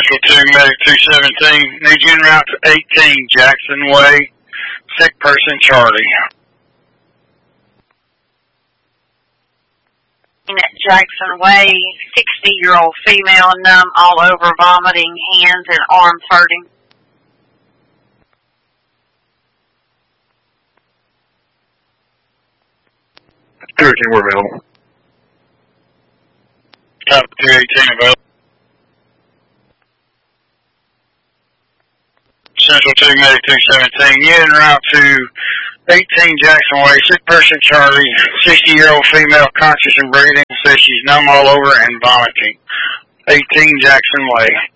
Central 2, Medic 217. Need you en route to 18 Jackson Way. Sick person, Charlie. Jackson Way, 60-year-old female, numb all over, vomiting, hands and arms hurting. We're available. Top 218 available. Central 2, Medic 217. You en route to 18 Jackson Way. Sick person, Charlie. 60-year-old female, conscious and breathing. Says she's numb all over and vomiting. 18 Jackson Way.